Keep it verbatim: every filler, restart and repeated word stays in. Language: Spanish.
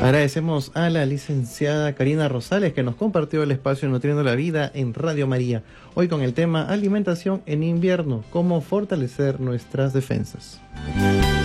Agradecemos a la licenciada Karina Rosales que nos compartió el espacio Nutriendo la Vida en Radio María. Hoy con el tema alimentación en invierno, cómo fortalecer nuestras defensas.